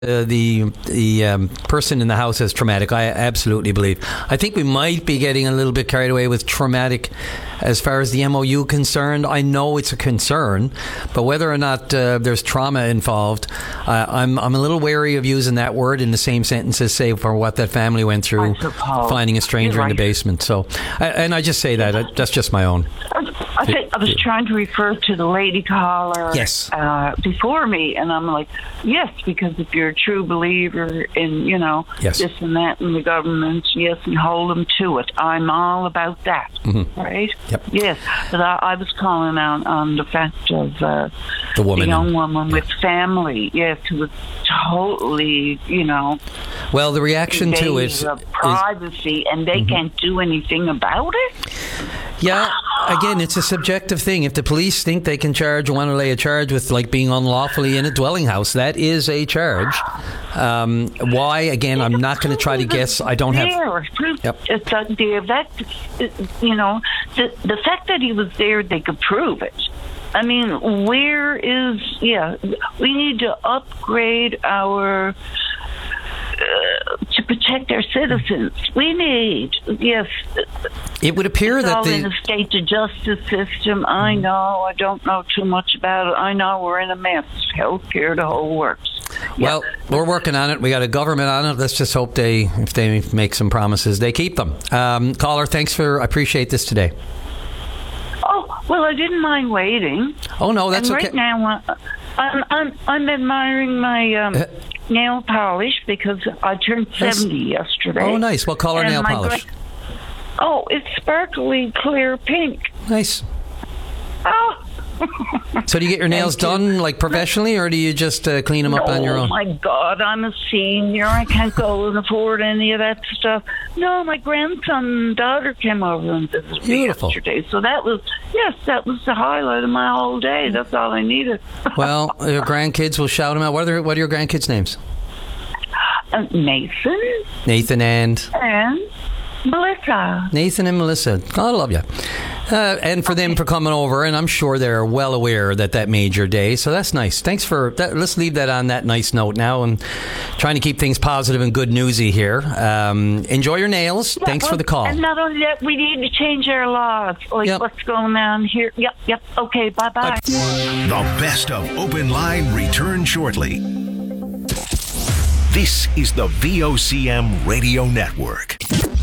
the person in the house as traumatic. I absolutely believe. I think we might be getting a little bit carried away with traumatic as far as the MOU concerned. I know it's a concern, but whether or not there's trauma involved, I'm a little wary of using that word in the same sentence as, say, for what that family went through, finding a stranger in the basement. So, and I just say that. That's just my own. I was trying to refer to the lady caller before me, and I'm like, yes, because if you're a true believer in, this and that and the government, yes, and hold them to it. I'm all about that, right? Yep. Yes, but I was calling out on the fact of the young woman with family, yes, who was totally, well, the reaction to it of privacy, and they can't do anything about it. Yeah, again, it's a subjective thing. If the police think they can want to lay a charge with being unlawfully in a dwelling house, that is a charge. Why? Again, I'm not going to try to guess. I don't have. Yep. The fact that he was there, they could prove it. I mean, where is? Yeah, we need to upgrade our. To protect our citizens, we need, yes. It would appear that in the state of justice system. I know, I don't know too much about it. I know we're in a mess. Healthcare, the whole works. Well, we're working on it. We got a government on it. Let's just hope if they make some promises, they keep them. Caller, I appreciate this today. Oh, well, I didn't mind waiting. Oh no, that's okay. Right now, I'm admiring my. Nail polish, because I turned 70 yesterday. Oh, nice. What color nail polish? It's sparkly clear pink. Nice. Oh. So do you get your nails done professionally, or do you just clean them up on your own? Oh my God, I'm a senior. I can't go and afford any of that stuff. No, my grandson and daughter came over and visited me yesterday. So that was the highlight of my whole day. That's all I needed. Well, your grandkids will shout them out. What are your grandkids' names? Nathan and Melissa. Nathan and Melissa. God, I love you. And for them for coming over, and I'm sure they're well aware that made your day, so that's nice. Thanks for that. Let's leave that on that nice note now, and trying to keep things positive and good newsy here. Enjoy your nails. Yeah, thanks for the call. And not only that, we need to change our laws, what's going on here. Yep. Okay, bye-bye. The best of Open Line return shortly. This is the VOCM Radio Network.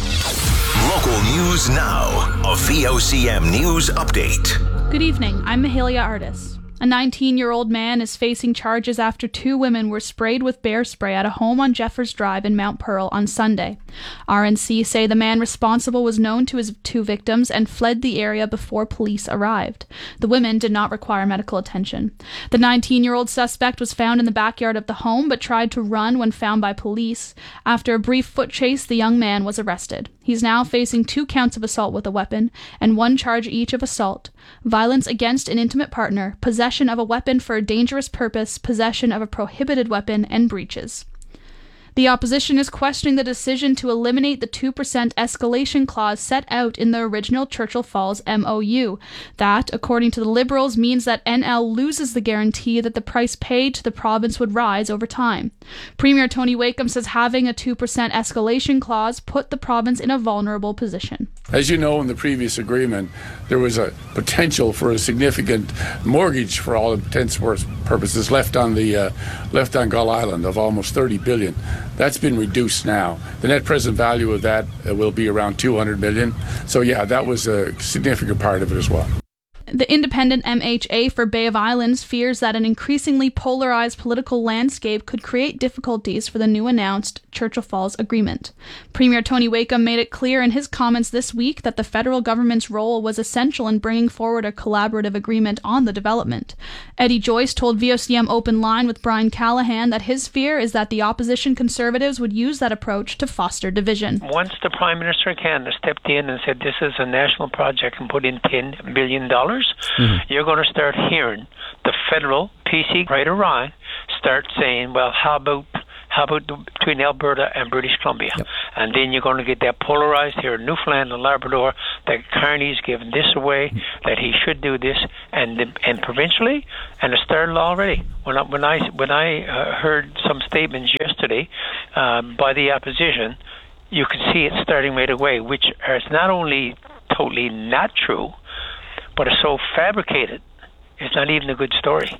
Local news now. A VOCM News Update. Good evening. I'm Mahalia Artis. A 19-year-old man is facing charges after 2 women were sprayed with bear spray at a home on Jeffers Drive in Mount Pearl on Sunday. RNC say the man responsible was known to his 2 victims and fled the area before police arrived. The women did not require medical attention. The 19-year-old suspect was found in the backyard of the home but tried to run when found by police. After a brief foot chase, the young man was arrested. He's now facing 2 counts of assault with a weapon and 1 charge each of assault, violence against an intimate partner, possession of a weapon for a dangerous purpose, possession of a prohibited weapon, and breaches. The opposition is questioning the decision to eliminate the 2% escalation clause set out in the original Churchill Falls MOU. That, according to the Liberals, means that NL loses the guarantee that the price paid to the province would rise over time. Premier Tony Wakeham says having a 2% escalation clause put the province in a vulnerable position. As you know, in the previous agreement, there was a potential for a significant mortgage, for all intents and purposes, left on Gull Island of almost $30 billion. That's been reduced now. The net present value of that will be around $200 million. So, yeah, that was a significant part of it as well. The independent MHA for Bay of Islands fears that an increasingly polarized political landscape could create difficulties for the new announced Churchill Falls Agreement. Premier Tony Wakeham made it clear in his comments this week that the federal government's role was essential in bringing forward a collaborative agreement on the development. Eddie Joyce told VOCM Open Line with Brian Callahan that his fear is that the opposition Conservatives would use that approach to foster division. Once the Prime Minister of Canada stepped in and said this is a national project and put in $10 billion, you're going to start hearing the federal PC, right or wrong, start saying, well, how How about between Alberta and British Columbia? Yep. And then you're going to get that polarized here in Newfoundland and Labrador, that Carney's given this away, that he should do this, and provincially, and it started already. When I heard some statements yesterday by the opposition, you could see it starting right away, which is not only totally not true, but is so fabricated, it's not even a good story.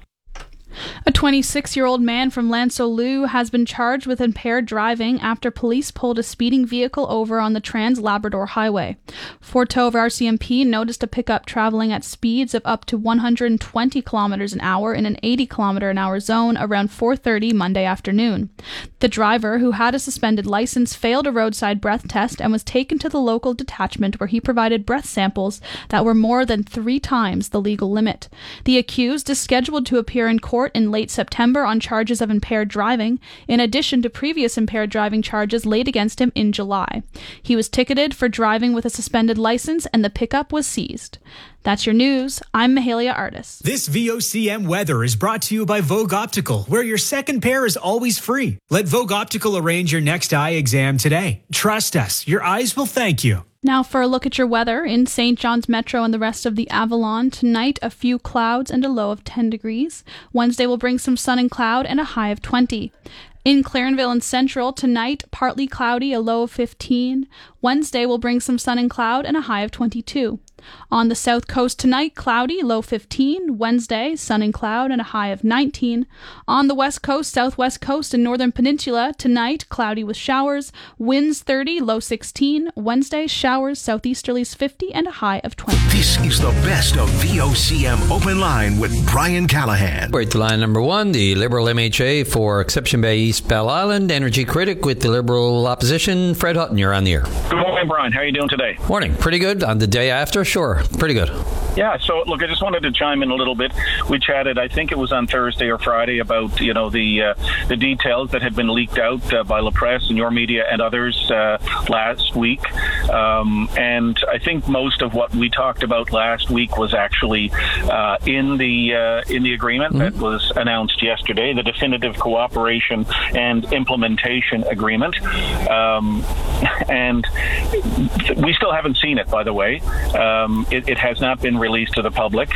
A 26-year-old man from Lanceau has been charged with impaired driving after police pulled a speeding vehicle over on the Trans-Labrador Highway. Fort Tove RCMP noticed a pickup traveling at speeds of up to 120 kilometers an hour in an 80-kilometer-an-hour zone around 4:30 Monday afternoon. The driver, who had a suspended license, failed a roadside breath test and was taken to the local detachment where he provided breath samples that were more than 3 times the legal limit. The accused is scheduled to appear in court in late September on charges of impaired driving, in addition to previous impaired driving charges laid against him in July. He was ticketed for driving with a suspended license and the pickup was seized. That's your news. I'm Mahalia Artis. This VOCM weather is brought to you by Vogue Optical, where your second pair is always free. Let Vogue Optical arrange your next eye exam today. Trust us, your eyes will thank you. Now for a look at your weather. In St. John's Metro and the rest of the Avalon, tonight a few clouds and a low of 10 degrees. Wednesday will bring some sun and cloud and a high of 20. In Clarenville and Central, tonight partly cloudy, a low of 15. Wednesday will bring some sun and cloud and a high of 22. On the south coast tonight, cloudy, low 15. Wednesday, sun and cloud and a high of 19. On the west coast, southwest coast, and northern peninsula, tonight, cloudy with showers. Winds 30, low 16. Wednesday, showers, southeasterlies 50 and a high of 20. This is the best of VOCM Open Line with Brian Callahan. We're to line number 1, the Liberal MHA for Exception Bay East Bell Island, energy critic with the Liberal opposition, Fred Hutton. You're on the air. Good morning, Brian. How are you doing today? Morning. Pretty good. On the day after? Sure. Pretty good. Yeah, so look, I just wanted to chime in a little bit. We chatted, I think it was on Thursday or Friday, about the details that had been leaked out by La Presse and your media and others last week. And I think most of what we talked about last week was actually in the agreement that was announced yesterday, the definitive cooperation and implementation agreement. And we still haven't seen it, by the way. It has not been released to the public.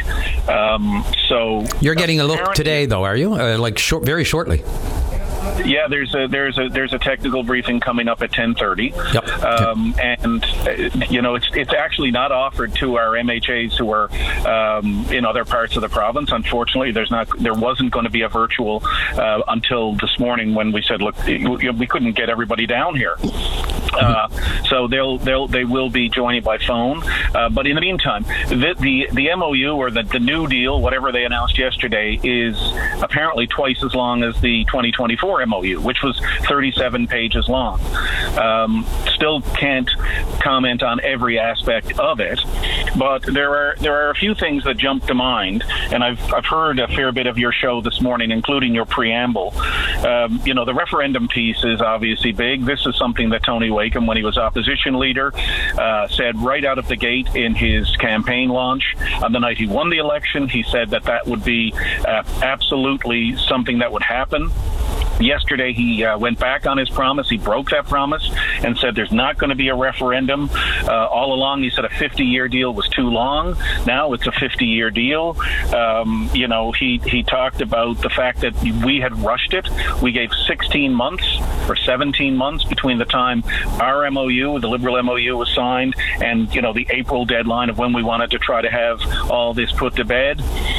So you're getting a look today, though, are you? Very shortly. Yeah, there's a technical briefing coming up at 10:30. Yep. And it's actually not offered to our MHAs who are in other parts of the province. Unfortunately, there wasn't going to be a virtual until this morning when we said, look, we couldn't get everybody down here. So they will be joining by phone. But in the meantime, the MOU or the New Deal, whatever they announced yesterday, is apparently twice as long as the 2024 MOU, which was 37 pages long. Still can't comment on every aspect of it, but there are a few things that jump to mind, and I've heard a fair bit of your show this morning, including your preamble. The referendum piece is obviously big. This is something that Tony Wakeham, when he was opposition leader, said right out of the gate in his campaign launch. On the night he won the election, he said that would be absolutely something that would happen. Yesterday, he went back on his promise. He broke that promise and said there's not going to be a referendum. All along, he said a 50-year deal was too long. Now it's a 50-year deal. He talked about the fact that we had rushed it. We gave 16 months or 17 months between the time our MOU, the Liberal MOU, was signed and, the April deadline of when we wanted to try to have all this put to bed.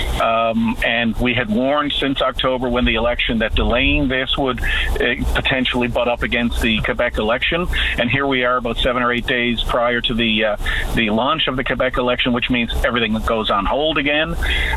And we had warned since October when the election that delaying this would potentially butt up against the Quebec election. And here we are about 7 or 8 days prior to the launch of the Quebec election, which means everything goes on hold again.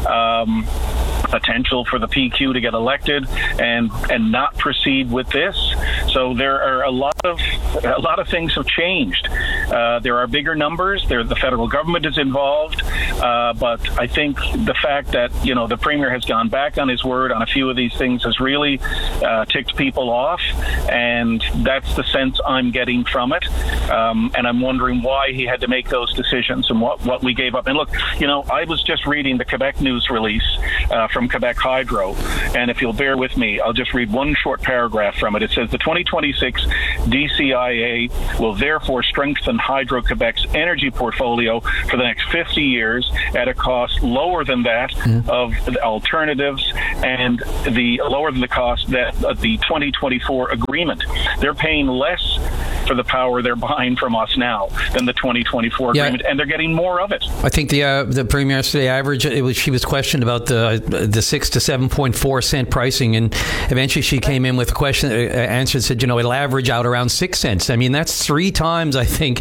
Potential for the PQ to get elected and not proceed with this. So there are a lot of things have changed. There are bigger numbers. The federal government is involved, but I think the fact that the Premier has gone back on his word on a few of these things has really ticked people off, and that's the sense I'm getting from it. And I'm wondering why he had to make those decisions and what we gave up. And look, I was just reading the Quebec news release from Quebec Hydro. And if you'll bear with me, I'll just read one short paragraph from it. It says, the 2026 DCIA will therefore strengthen Hydro-Quebec's energy portfolio for the next 50 years at a cost lower than that of the alternatives and lower than the cost that of the 2024 agreement. They're paying less for the power they're buying from us now than the 2024 agreement, and they're getting more of it. I think the Premier yesterday average, she was questioned about the 6 to 7.4 cent pricing, and eventually she came in with a question, answer, said, it'll average out around 6 cents. I mean, that's 3 times, I think.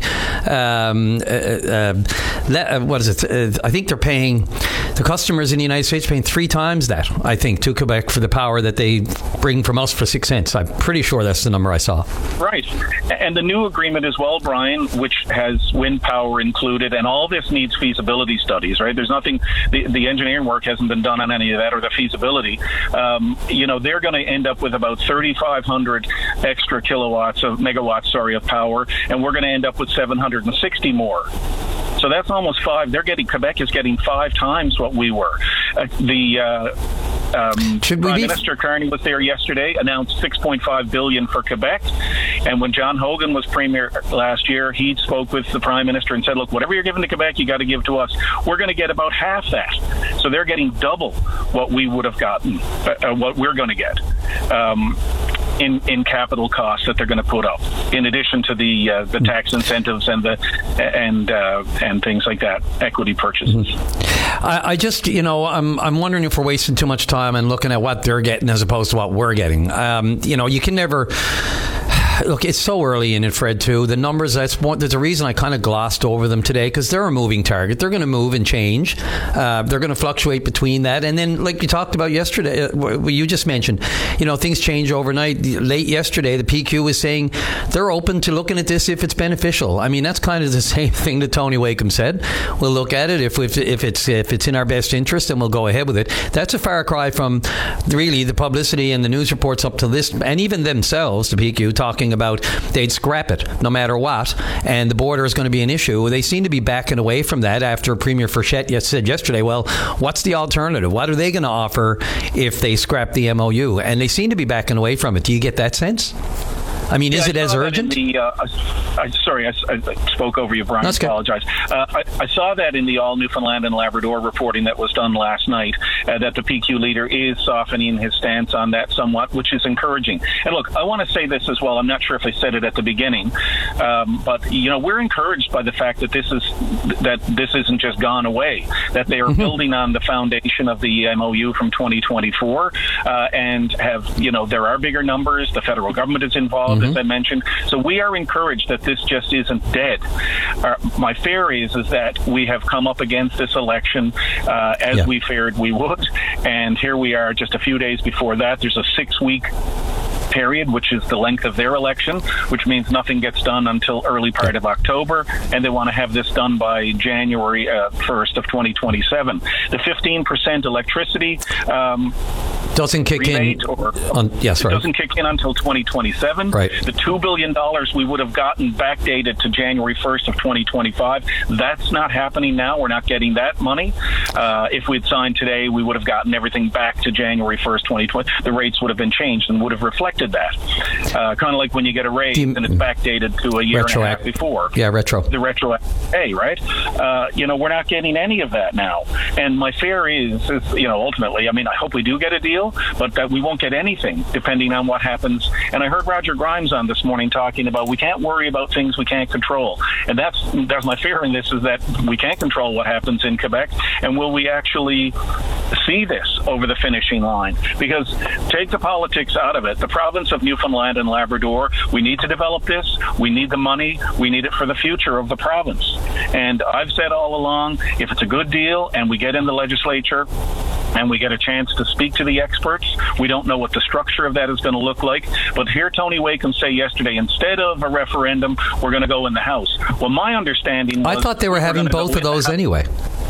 What is it? I think they're paying, the customers in the United States paying 3 times that, I think, to Quebec for the power that they bring from us for 6 cents. I'm pretty sure that's the number I saw. Right. And the new agreement as well, Brian, which has wind power included, and all this needs feasibility studies, right? There's nothing, the engineering work hasn't been done on any of that, or the feasibility. They're going to end up with about 3,500 extra megawatts of power, and we're going to end up with 760 more. So that's almost 5. Quebec is getting 5 times what we were. Prime Minister Carney was there yesterday, announced $6.5 billion for Quebec. And when John Hogan was Premier last year, he spoke with the Prime Minister and said, look, whatever you're giving to Quebec, you got to give to us. We're going to get about half that. So they're getting double what we would have gotten, what we're going to get. In capital costs that they're going to put up, in addition to the tax incentives and things like that, equity purchases. I just, I'm wondering if we're wasting too much time and looking at what they're getting as opposed to what we're getting. You can never. Look, it's so early in it, Fred, too. The numbers, there's a reason I kind of glossed over them today, because they're a moving target. They're going to move and change. They're going to fluctuate between that. And then, like you talked about yesterday, you just mentioned, things change overnight. Late yesterday, the PQ was saying they're open to looking at this if it's beneficial. I mean, that's kind of the same thing that Tony Wakeham said. We'll look at it if it's in our best interest, and we'll go ahead with it. That's a far cry from really the publicity and the news reports up to this, and even themselves, the PQ, talking about they'd scrap it no matter what, and the border is going to be an issue. They seem to be backing away from that after Premier Frechette said yesterday, well, what's the alternative? What are they going to offer if they scrap the MOU? And they seem to be backing away from it. Do you get that sense? I mean, is it as urgent? Sorry, I spoke over you, Brian. I apologize. I saw that in the All Newfoundland and Labrador reporting that was done last night, that the PQ leader is softening his stance on that somewhat, which is encouraging. And look, I want to say this as well. I'm not sure if I said it at the beginning, but we're encouraged by the fact that this isn't just gone away, that they are building on the foundation of the MOU from 2024, and have, there are bigger numbers. The federal government is involved. As I mentioned. So we are encouraged that this just isn't dead. My fear is that we have come up against this election as we feared we would. And here we are just a few days before that. There's a 6-week period, which is the length of their election, which means nothing gets done until early part of October, and they want to have this done by January 1st of 2027. The 15% electricity doesn't kick in. Doesn't kick in until 2027. Right. The $2 billion we would have gotten backdated to January 1st of 2025. That's not happening now. We're not getting that money. If we'd signed today, we would have gotten everything back to January 1st, 2020. The rates would have been changed and would have reflected that. Kind of like when you get a raise and it's backdated to a year and a half before. Yeah, retro. The retro pay, right? We're not getting any of that now. And my fear is ultimately, I hope we do get a deal, but that we won't get anything depending on what happens. And I heard Roger Grimes on this morning talking about we can't worry about things we can't control. And that's my fear in this, is that we can't control what happens in Quebec. And will we actually see this over the finishing line? Because take the politics out of it. The province of Newfoundland and Labrador, we need to develop this. We need the money. We need it for the future of the province. And I've said all along, if it's a good deal and we get in the legislature and we get a chance to speak to the experts, we don't know what the structure of that is going to look like. But hear Tony Wakeham say yesterday, instead of a referendum, we're going to go in the House. Well, my understanding was... I thought they were having both of those anyway.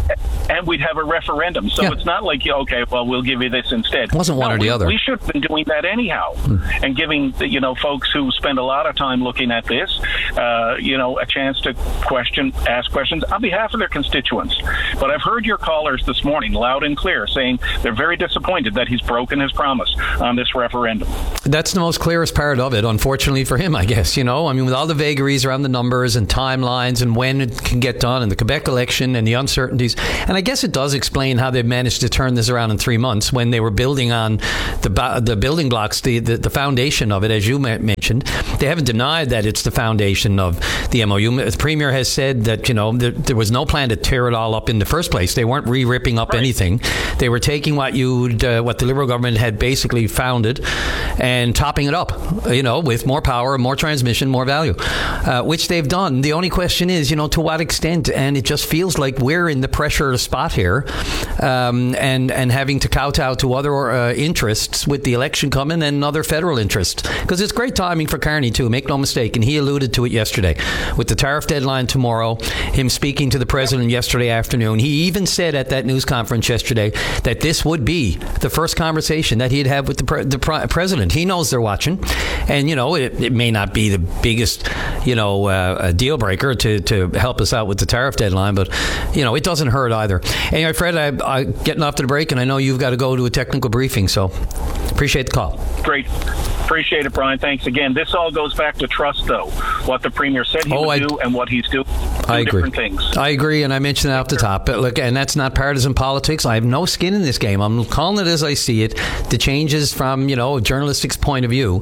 and we'd have a referendum. So it's not like, okay, well, we'll give you this instead. It wasn't one or the other. We should have been doing that anyhow, and giving folks who spend a lot of time looking at this, a chance to ask questions on behalf of their constituents. But I've heard your callers this morning loud and clear saying they're very disappointed that he's broken his promise on this referendum. That's the most clearest part of it, unfortunately for him, I guess. With all the vagaries around the numbers and timelines and when it can get done and the Quebec election and the uncertainties. And I guess it does explain how they've managed to turn this around in 3 months when they were building on the building blocks, the foundation of it, as you mentioned. They haven't denied that it's the foundation of the MOU. The Premier has said that, there was no plan to tear it all up in the first place. They weren't re-ripping up anything. They were taking what the Liberal government had basically founded and topping it up, with more power, more transmission, more value, which they've done. The only question is, to what extent? And it just feels like we're in the pressure spot here, and having to kowtow to other interests with the election coming and other federal interests. Because it's great timing for Carney too, make no mistake, and he alluded to it yesterday with the tariff deadline tomorrow, him speaking to the president yesterday afternoon. He even said at that news conference yesterday that this would be the first conversation that he'd have with the president. He knows they're watching, and it may not be the biggest a deal breaker to help us out with the tariff deadline, but it doesn't hurt either. Anyway, Fred, I'm getting off to the break, and I know you've got to go to a technical briefing, so appreciate the call. Great. Appreciate it, Brian. Thanks again. This all goes back to trust, though. What the Premier said he would do and what he's doing. I agree. Different things. I agree, and I mentioned that off the top. But look, and that's not partisan politics. I have no skin in this game. I'm calling it as I see it. The changes from, a journalistic point of view,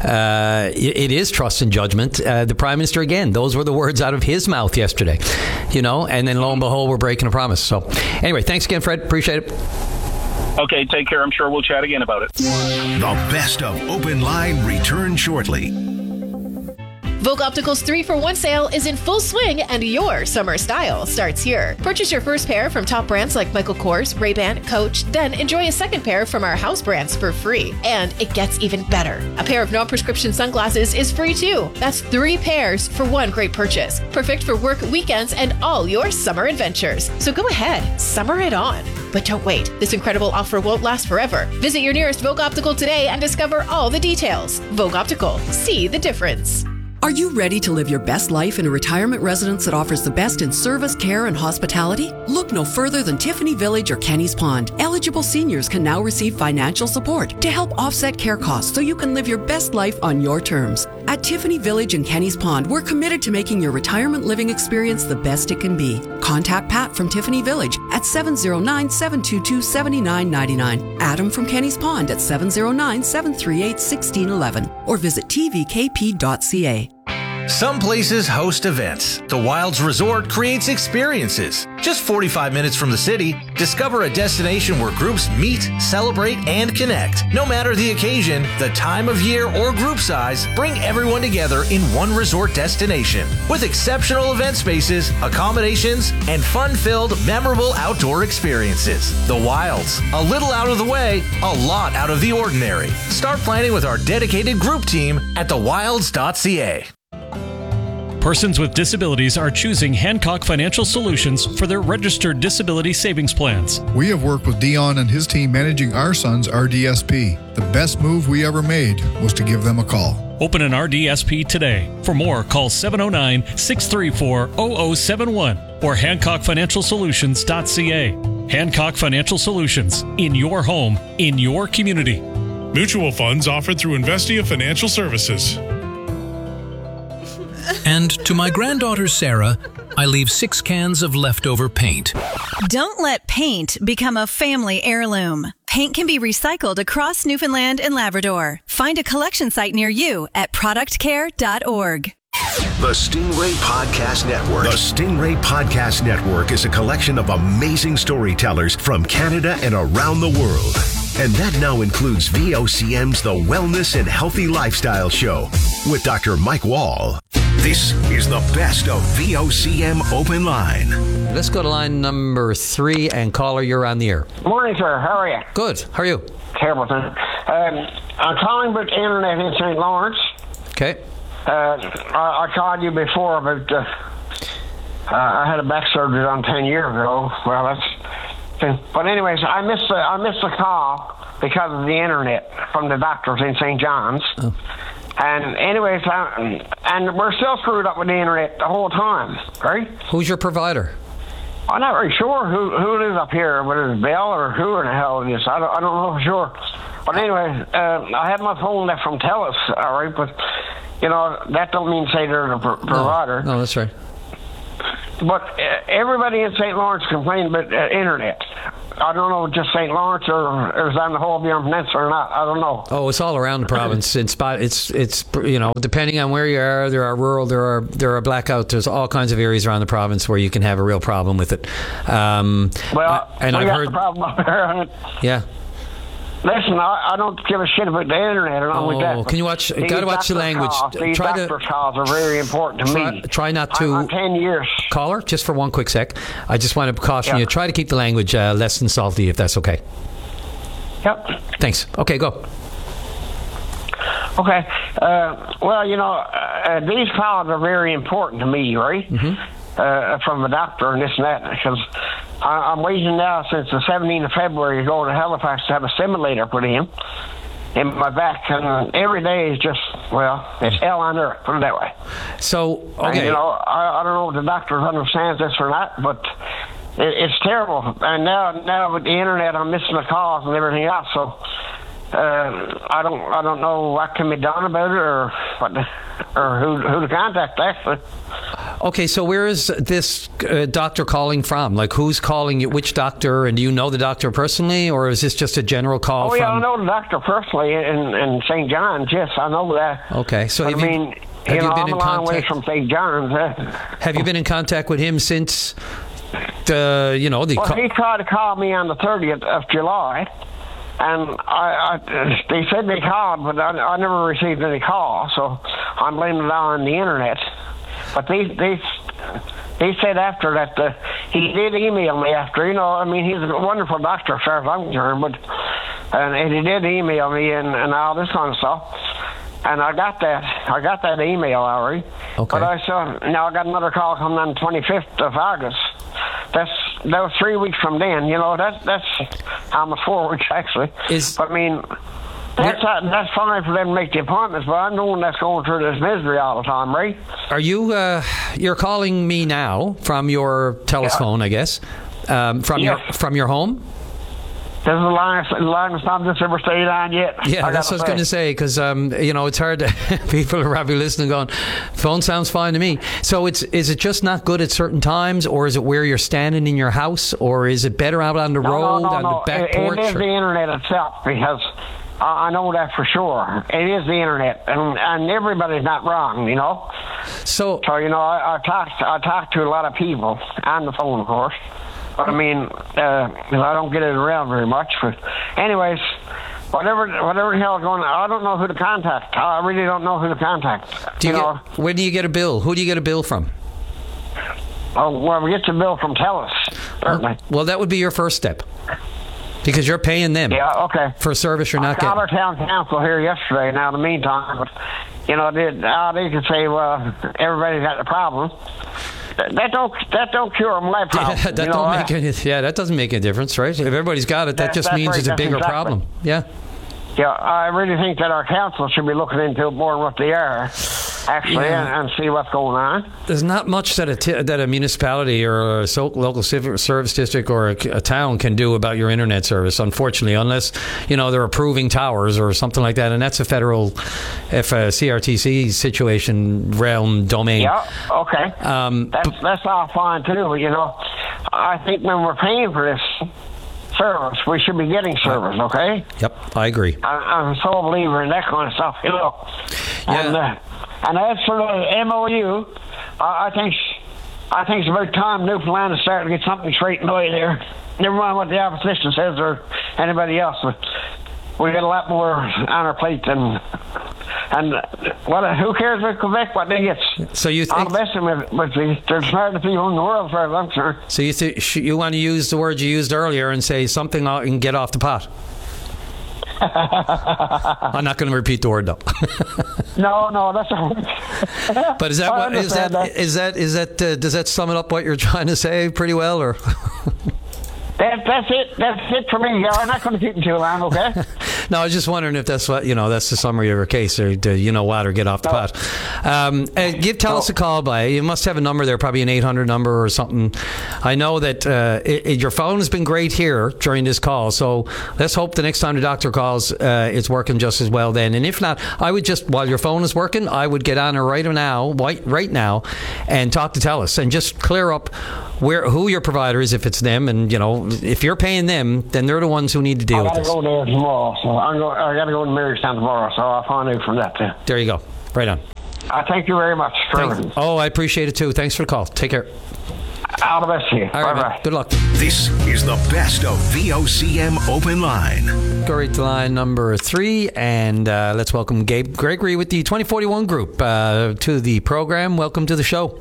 it is trust and judgment. The Prime Minister, again, those were the words out of his mouth yesterday, and then lo and behold, we're breaking a promise. So anyway, thanks again, Fred. Appreciate it. Okay, take care. I'm sure we'll chat again about it. The best of Open Line returns shortly. Vogue Optical's 3-for-1 sale is in full swing, and your summer style starts here. Purchase your first pair from top brands like Michael Kors, Ray-Ban, Coach, then enjoy a second pair from our house brands for free. And it gets even better. A pair of non-prescription sunglasses is free too. That's 3 pairs for one great purchase. Perfect for work, weekends, and all your summer adventures. So go ahead, summer it on. But don't wait. This incredible offer won't last forever. Visit your nearest Vogue Optical today and discover all the details. Vogue Optical. See the difference. Are you ready to live your best life in a retirement residence that offers the best in service, care, and hospitality? Look no further than Tiffany Village or Kenny's Pond. Eligible seniors can now receive financial support to help offset care costs so you can live your best life on your terms. At Tiffany Village and Kenny's Pond, we're committed to making your retirement living experience the best it can be. Contact Pat from Tiffany Village at 709-722-7999, Adam from Kenny's Pond at 709-738-1611, or visit tvkp.ca. Some places host events. The Wilds Resort creates experiences. Just 45 minutes from the city, discover a destination where groups meet, celebrate, and connect. No matter the occasion, the time of year, or group size, bring everyone together in one resort destination. With exceptional event spaces, accommodations, and fun-filled, memorable outdoor experiences. The Wilds. A little out of the way, a lot out of the ordinary. Start planning with our dedicated group team at thewilds.ca. Persons with disabilities are choosing Hancock Financial Solutions for their registered disability savings plans. We have worked with Dion and his team managing our son's RDSP. The best move we ever made was to give them a call. Open an RDSP today. For more, call 709-634-0071 or HancockFinancialSolutions.ca. Hancock Financial Solutions. In your home, in your community. Mutual funds offered through Investia Financial Services. And to my granddaughter Sarah, I leave 6 cans of leftover paint. Don't let paint become a family heirloom. Paint can be recycled across Newfoundland and Labrador. Find a collection site near you at productcare.org. The Stingray Podcast Network. The Stingray Podcast Network is a collection of amazing storytellers from Canada and around the world. And that now includes VOCM's The Wellness and Healthy Lifestyle Show with Dr. Mike Wall. This is the best of VOCM Open Line. Let's go to line number 3, and caller, you're on the air. Morning, sir. How are you? Good. How are you? Terrible thing. I'm calling about the internet in St. Lawrence. Okay. I called you before about I had a back surgery done 10 years ago. Well, But anyways, I missed the call because of the internet from the doctors in St. John's. Oh. And anyways, and we're still screwed up with the internet the whole time, right? Who's your provider? I'm not really sure who it is up here, whether it's Bell or who in the hell it is. I don't know for sure. But anyway, I had my phone left from TELUS, all right, but, you know, that don't mean say they're the provider. No, that's right. But everybody in St. Lawrence complained about internet. I don't know, just St. Lawrence or is that on the whole of the Peninsula or not? I don't know. Oh, it's all around the province. It's you know, depending on where you are, there are rural, there are blackouts. There's all kinds of areas around the province where you can have a real problem with it. And I've heard the problem up there. Yeah. Listen, I don't give a shit about the internet and all like that. Can you watch? Got to watch the language. These doctor's calls are very important to me. Try not to. I'm 10 years. Caller, just for one quick sec. I just want to caution you. Try to keep the language less than salty, if that's okay. Yep. Thanks. Okay, go. Okay. Well, you know, these calls are very important to me, right? Mm-hmm. From the doctor and this and that, because I'm waiting now since the 17th of February to go to Halifax to have a simulator put in my back, and every day is just, well, it's hell on earth, put it that way. So, okay. And, you know, I don't know if the doctor understands this or not, but it's terrible. And now with the internet, I'm missing the calls and everything else, so I don't know what can be done about it or who to contact, actually. Okay, so where is this doctor calling from? Like, who's calling you? Which doctor? And do you know the doctor personally, or is this just a general call? Oh, yeah, I know the doctor personally in St. John's. Yes, I know that. Okay, so have you been in contact? Way from St. John's. Have you been in contact with him since he tried to call me on the 30th of July. And they said they called, but I never received any call, so I'm blaming it on the internet. But they said after that he did email me after. You know, I mean, he's a wonderful doctor as far as I'm concerned, and he did email me and all this kind of stuff. And I got that email already. Okay. But now I got another call coming on the 25th of August. That was 3 weeks from then. You know, that's almost 4 weeks actually. But I mean, that's fine for them to make the appointments, but I'm the one that's going through this misery all the time, right? Are you? You're calling me now from your telephone, I guess. From your home. This is the longest time this ever stayed on yet. Yeah, that's what I was going to say, because, you know, it's hard to... people are probably listening going, phone sounds fine to me. So is it just not good at certain times, or is it where you're standing in your house, or is it better out on the road, on the back porch? It is the internet itself, because I know that for sure. It is the internet, and everybody's not wrong, you know? So you know, I talk to a lot of people on the phone, of course. But I mean, I don't get it around very much. But anyways, whatever the hell is going on, I don't know who to contact. I really don't know who to contact. When do you get a bill? Who do you get a bill from? Oh, well, we get the bill from TELUS, certainly. Well, that would be your first step, because you're paying them. Yeah, okay. For a service you're not getting. I called our town council here yesterday. Now, in the meantime, but you know, they can say, well, everybody's got the problem. That don't cure them life problems. That doesn't make any difference, right? If everybody's got it, that just means it's a bigger problem. Yeah. Yeah, I really think that our council should be looking into it more than what they are, actually, and see what's going on. There's not much that a municipality or a local civil service district or a town can do about your internet service, unfortunately, unless, you know, they're approving towers or something like that, and that's a federal, CRTC situation realm domain. Yeah, okay. That's all fine, too, you know. I think when we're paying for this service, we should be getting service, okay? Yep, I agree. I'm so a believer in that kind of stuff, you know. Yeah. And as for the MOU, I think it's about time Newfoundland is starting to get something straightened away there. Never mind what the opposition says or anybody else, but we got a lot more on our plate than... And who cares about Quebec, what they get? So you think... I'm messing with they're smartest people in the world, as far as I'm concerned. So you want to use the word you used earlier and say something and get off the pot? I'm not going to repeat the word, though. No, that's all right. But does that sum it up what you're trying to say pretty well, or... That's it. That's it for me. I'm not going to keep you too long, okay? No, I was just wondering if that's what, that's the summary of your case, or or get off the pot. Tell us a call by. You must have a number there, probably an 800 number or something. I know that your phone has been great here during this call, so let's hope the next time the doctor calls, it's working just as well then. And if not, I would just, while your phone is working, I would get on her right now, and talk to TELUS and just clear up who your provider is, if it's them, and if you're paying them, then they're the ones who need to deal with this. I got to go there tomorrow, so I got to go to Marystown tomorrow, so I'll find out from that too. There you go. Right on. Thank you very much for everything. Oh, I appreciate it too. Thanks for the call. Take care. All the best to you. All right, bye. Good luck. This is the best of VOCM Open Line. Go right to line number 3, and let's welcome Gabe Gregory with the 2041 group to the program. Welcome to the show.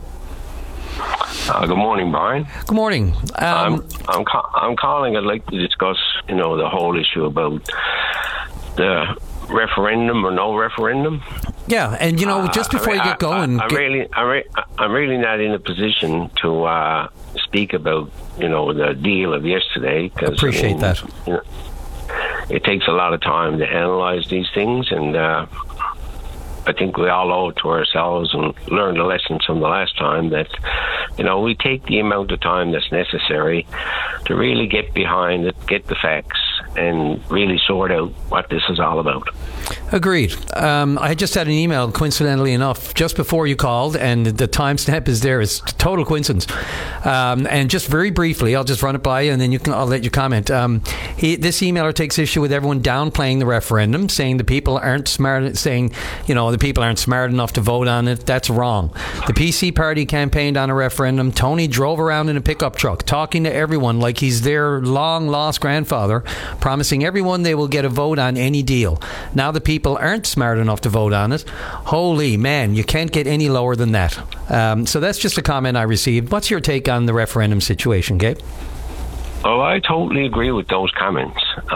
Good morning, Brian. Good morning. I'm calling. I'd like to discuss, the whole issue about the referendum or no referendum. Yeah, and just before you get going, I'm really not in a position to speak about the deal of yesterday. Cause, appreciate that. It takes a lot of time to analyze these things, and I think we all owe it to ourselves and learned a lesson from the last time that, we take the amount of time that's necessary to really get behind it, get the facts, and really sort out what this is all about. Agreed. I just had an email, coincidentally enough, just before you called, and the timestamp is there. It's total coincidence. And just very briefly, I'll just run it by you, and then I'll let you comment. This emailer takes issue with everyone downplaying the referendum, saying the people aren't smart, the people aren't smart enough to vote on it. That's wrong. The PC party campaigned on a referendum. Tony drove around in a pickup truck, talking to everyone like he's their long-lost grandfather, promising everyone they will get a vote on any deal. Now the people aren't smart enough to vote on it. Holy man, you can't get any lower than that. So that's just a comment I received. What's your take on the referendum situation, Gabe? Oh, I totally agree with those comments.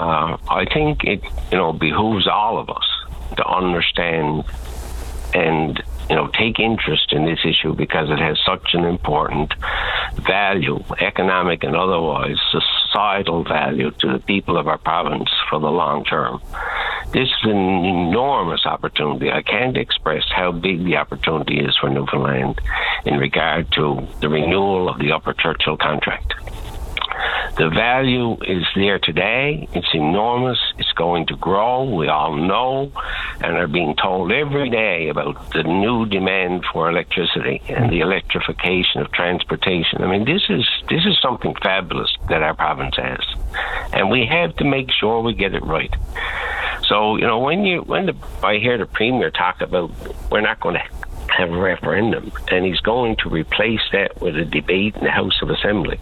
I think it, behooves all of us to understand and take interest in this issue because it has such an important value, economic and otherwise, societal value to the people of our province for the long term. This is an enormous opportunity. I can't express how big the opportunity is for Newfoundland in regard to the renewal of the Upper Churchill contract. The value is there today. It's enormous. It's going to grow. We all know and are being told every day about the new demand for electricity and the electrification of transportation. I mean, this is something fabulous that our province has, and we have to make sure we get it right. So, when I hear the Premier talk about we're not going to have a referendum, and he's going to replace that with a debate in the House of Assembly.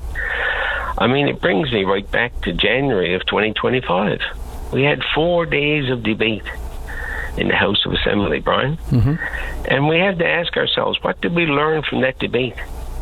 I mean, it brings me right back to January of 2025. We had 4 days of debate in the House of Assembly, Brian. Mm-hmm. And we have to ask ourselves, what did we learn from that debate?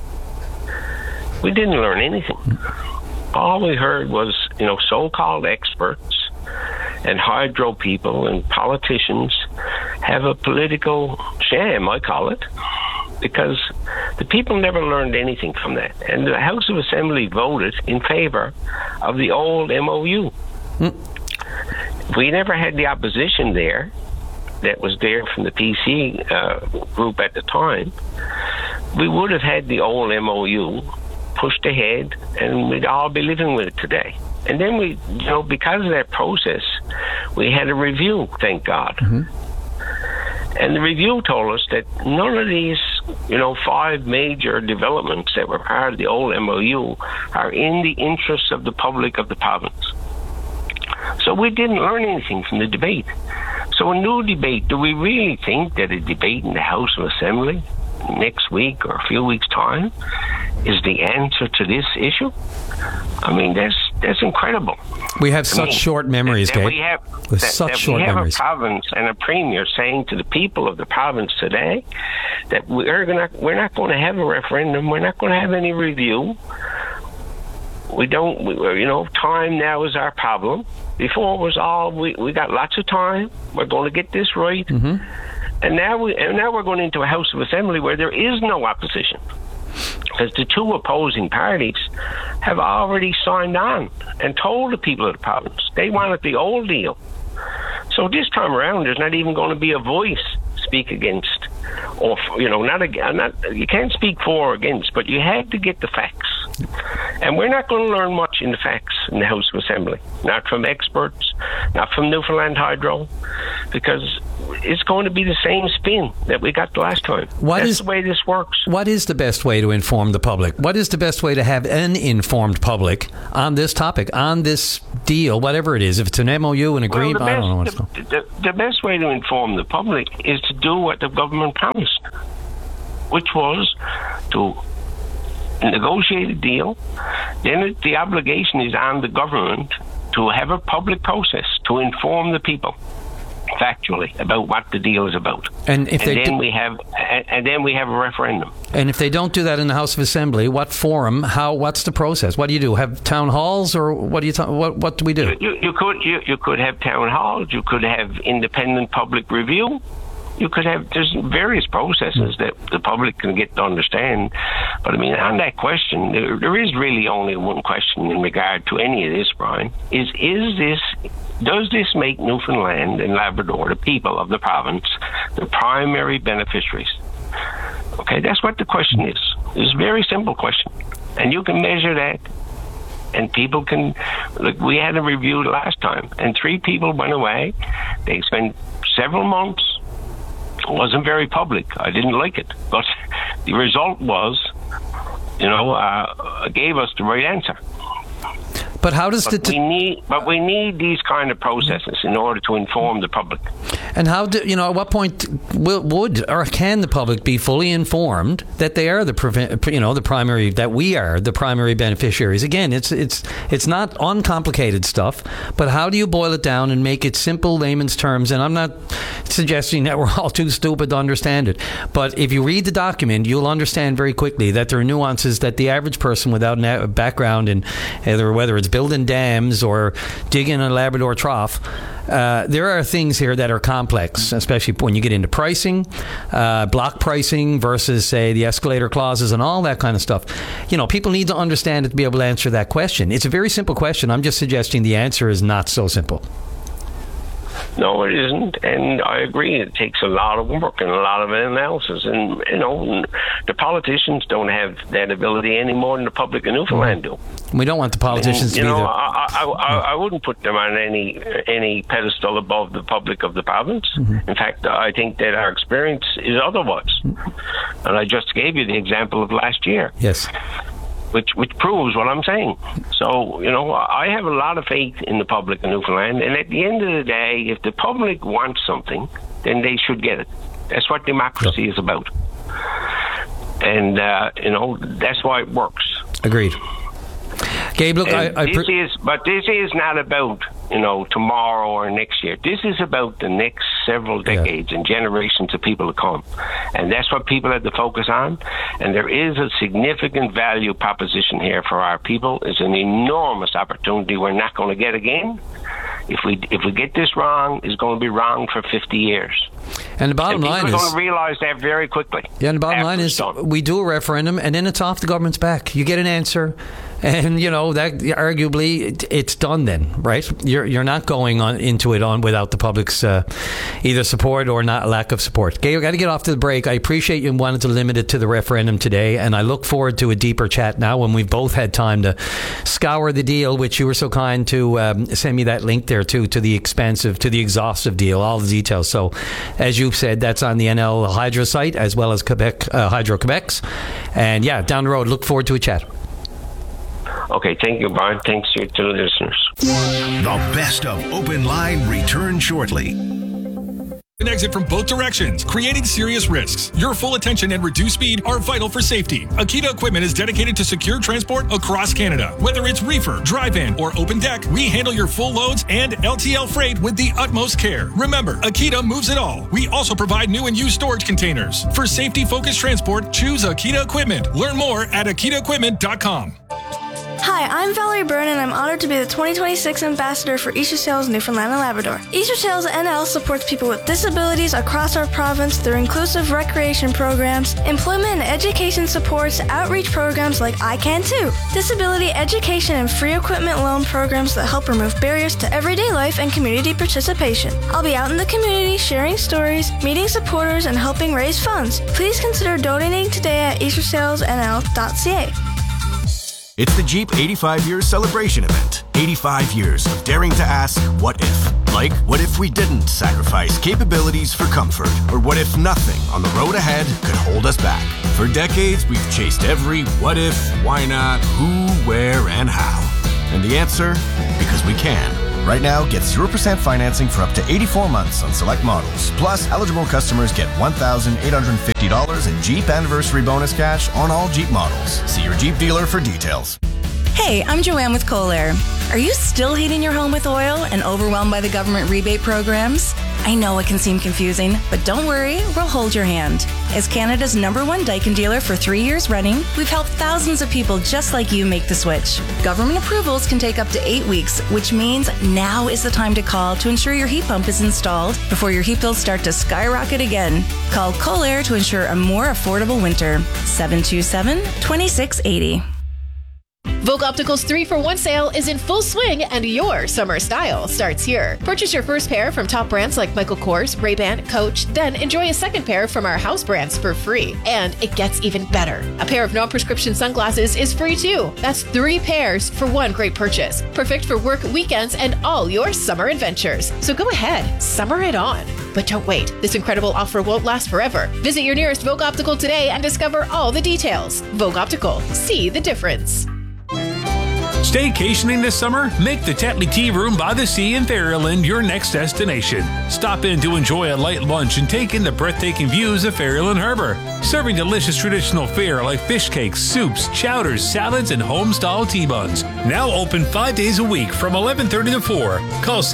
We didn't learn anything. All we heard was, so-called experts and hydro people and politicians have a political sham, I call it, because the people never learned anything from that. And the House of Assembly voted in favor of the old MOU. We never had the opposition there that was there from the PC group at the time. We would have had the old MOU pushed ahead, and we'd all be living with it today. And then we, because of that process, we had a review, thank God. Mm-hmm. And the review told us that none of these, 5 major developments that were part of the old MOU are in the interests of the public of the province. So we didn't learn anything from the debate. So a new debate, do we really think that a debate in the House of Assembly next week or a few weeks' time is the answer to this issue? I mean, that's incredible. We have such short memories, Gabe. We have a province and a premier saying to the people of the province today that we're not going to have a referendum. We're not going to have any review. Time now is our problem. Before it was we got lots of time. We're going to get this right. Mm-hmm. And now we're going into a House of Assembly where there is no opposition. Because the two opposing parties have already signed on and told the people of the province they wanted the old deal. So this time around, there's not even going to be a voice speak against, or you can't speak for or against, but you have to get the facts. And we're not going to learn much in the facts in the House of Assembly, not from experts, not from Newfoundland Hydro, because it's going to be the same spin that we got the last time. That's the way this works. What is the best way to inform the public? What is the best way to have an informed public on this topic, on this deal, whatever it is? If it's an MOU, an agreement, I don't know what's going on. The best way to inform the public is to do what the government promised, which was to negotiate a deal. Then the obligation is on the government to have a public process to inform the people factually about what the deal is about. And then we have a referendum. And if they don't do that in the House of Assembly, what forum? What's the process? What do you do? Have town halls, or what do what do we do? You could have town halls. You could have independent public review. You could have, there's various processes that the public can get to understand. But I mean, on that question, there is really only one question in regard to any of this, Brian, does this make Newfoundland and Labrador, the people of the province, the primary beneficiaries? Okay, that's what the question is. It's a very simple question. And you can measure that. And people can, look, we had a review last time, and 3 people went away. They spent several months. It wasn't very public. I didn't like it. But the result was, gave us the right answer. But how does we need these kind of processes in order to inform the public. And how do at what point would or can the public be fully informed that they are the primary, that we are the primary beneficiaries? Again, it's not uncomplicated stuff, but how do you boil it down and make it simple layman's terms? And I'm not suggesting that we're all too stupid to understand it, but if you read the document, you'll understand very quickly that there are nuances that the average person without a background in whether it's building dams or digging a Labrador trough, there are things here that are complex, especially when you get into pricing, block pricing versus, say, the escalator clauses and all that kind of stuff. People need to understand it to be able to answer that question. It's a very simple question. I'm just suggesting the answer is not so simple. No, it isn't, and I agree. It takes a lot of work and a lot of analysis, and the politicians don't have that ability any more than the public in Newfoundland do. We don't want the politicians to be I wouldn't put them on any pedestal above the public of the province. Mm-hmm. In fact, I think that our experience is otherwise. Mm-hmm. And I just gave you the example of last year. Yes. Which proves what I'm saying. So, I have a lot of faith in the public in Newfoundland, and at the end of the day, if the public wants something, then they should get it. That's what democracy is about. And, that's why it works. Agreed. Gabe, look, this is not about, tomorrow or next year. This is about the next several decades and generations of people to come. And that's what people have to focus on. And there is a significant value proposition here for our people. It's an enormous opportunity we're not going to get again. If we get this wrong, it's going to be wrong for 50 years. And the bottom line is... We're going to realize that very quickly. Yeah, and the bottom line is we do a referendum, and then it's off the government's back. You get an answer, and, that arguably it's done then, right? You're not going into it without the public's either support or not lack of support. Gabe, I've got to get off to the break. I appreciate you wanted to limit it to the referendum today, and I look forward to a deeper chat now when we've both had time to scour the deal, which you were so kind to send me that link there to the exhaustive deal, all the details. So, as you've said, that's on the NL Hydro site as well as Quebec Hydro Quebec's. And down the road, look forward to a chat. Okay, thank you, Brian. Thanks to the listeners. The best of Open Line returns shortly. An exit from both directions, creating serious risks. Your full attention and reduced speed are vital for safety. Akita Equipment is dedicated to secure transport across Canada. Whether it's reefer, dry van, or open deck, we handle your full loads and LTL freight with the utmost care. Remember, Akita moves it all. We also provide new and used storage containers. For safety-focused transport, choose Akita Equipment. Learn more at akitaequipment.com. Hi, I'm Valerie Byrne, and I'm honored to be the 2026 ambassador for Easter Sails Newfoundland and Labrador. Easter Sails NL supports people with disabilities across our province through inclusive recreation programs, employment and education supports, outreach programs like I Can Too, disability education and free equipment loan programs that help remove barriers to everyday life and community participation. I'll be out in the community sharing stories, meeting supporters, and helping raise funds. Please consider donating today at eastersailsnl.ca. It's the Jeep 85 Years Celebration Event. 85 years of daring to ask, what if? Like, what if we didn't sacrifice capabilities for comfort? Or what if nothing on the road ahead could hold us back? For decades, we've chased every what if, why not, who, where, and how. And the answer? Because we can. Right now, get 0% financing for up to 84 months on select models. Plus, eligible customers get $1,850 in Jeep Anniversary Bonus Cash on all Jeep models. See your Jeep dealer for details. Hey, I'm Joanne with Kohler. Are you still heating your home with oil and overwhelmed by the government rebate programs? I know it can seem confusing, but don't worry, we'll hold your hand. As Canada's #1 Daikin dealer for 3 years running, we've helped thousands of people just like you make the switch. Government approvals can take up to 8 weeks, which means now is the time to call to ensure your heat pump is installed before your heat bills start to skyrocket again. Call Kohler to ensure a more affordable winter. 727-2680. Vogue Optical's 3-for-1 sale is in full swing, and your summer style starts here. Purchase your first pair from top brands like Michael Kors, Ray-Ban, Coach, then enjoy a second pair from our house brands for free. And it gets even better. A pair of non-prescription sunglasses is free too. That's 3 pairs for one great purchase. Perfect for work, weekends, and all your summer adventures. So go ahead, summer it on. But don't wait. This incredible offer won't last forever. Visit your nearest Vogue Optical today and discover all the details. Vogue Optical. See the difference. Staycationing this summer? Make the Tetley Tea Room by the Sea in Ferryland your next destination. Stop in to enjoy a light lunch and take in the breathtaking views of Ferryland Harbour. Serving delicious traditional fare like fish cakes, soups, chowders, salads, and home-style tea buns. Now open 5 days a week from 11:30 to 4. Call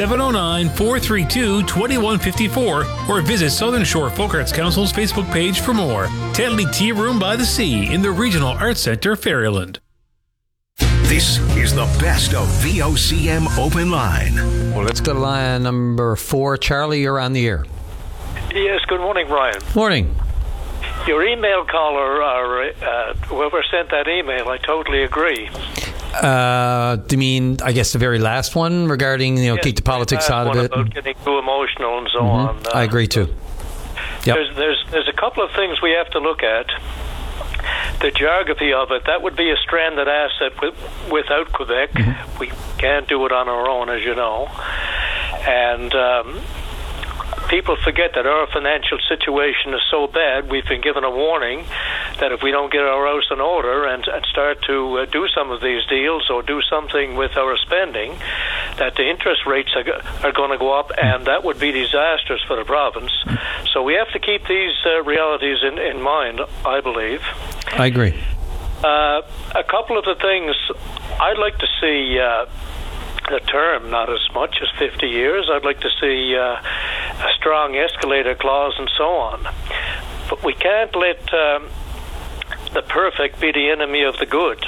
709-432-2154 or visit Southern Shore Folk Arts Council's Facebook page for more. Tetley Tea Room by the Sea in the Regional Arts Centre, Ferryland. This is the best of VOCM Open Line. Well, let's go to line number 4. Charlie, you're on the air. Yes, good morning, Brian. Morning. Your email caller, or whoever sent that email, I totally agree. Do you mean, I guess, the very last one regarding, yes, keep the politics out of it? About getting too emotional and so on. I agree, too. Yep. There's a couple of things we have to look at. The geography of it, that would be a stranded asset without Quebec. Mm-hmm. We can't do it on our own, as you know. And people forget that our financial situation is so bad. We've been given a warning that if we don't get our house in order and start to do some of these deals or do something with our spending, that the interest rates are going to go up, and that would be disastrous for the province. So we have to keep these realities in mind, I believe. I agree. A couple of the things I'd like to see, the term not as much as 50 years. I'd like to see a strong escalator clause and so on. But we can't let the perfect be the enemy of the good.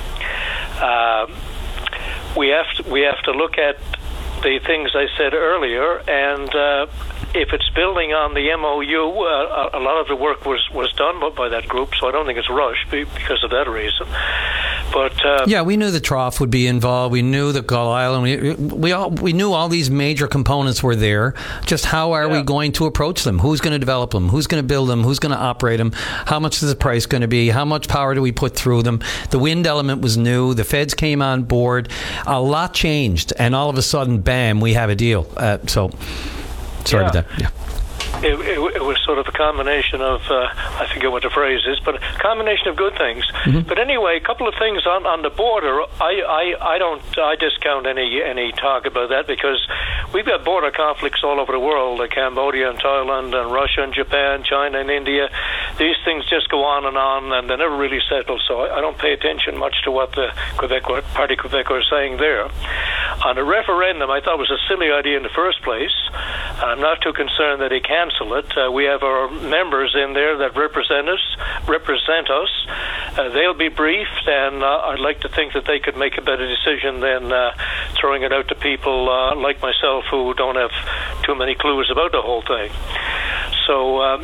We have to look at the things I said earlier, and if it's building on the MOU, a lot of the work was done by that group, so I don't think it's rushed because of that reason. But yeah, we knew the trough would be involved. We knew that Gull Island. We knew all these major components were there. Just how are we going to approach them? Who's going to develop them? Who's going to build them? Who's going to operate them? How much is the price going to be? How much power do we put through them? The wind element was new. The feds came on board. A lot changed, and all of a sudden, bam, we have a deal. Sorry about that. Yeah. It was sort of a combination of, I forget what the phrase is, but a combination of good things. Mm-hmm. But anyway, a couple of things on the border. I discount any talk about that, because we've got border conflicts all over the world, Cambodia and Thailand and Russia and Japan, China and India. These things just go on and they never really settle, so I don't pay attention much to what the Parti Québécois are saying there. On the referendum, I thought it was a silly idea in the first place. I'm not too concerned that he cancel it. We have our members in there that represent us. They'll be briefed, and I'd like to think that they could make a better decision than throwing it out to people like myself who don't have too many clues about the whole thing. So